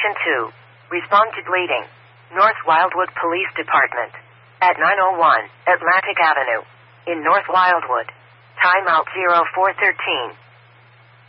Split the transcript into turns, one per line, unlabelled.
Station 2. Respond to bleeding. North Wildwood Police Department. At 901 Atlantic Avenue. In North Wildwood. Timeout 0413.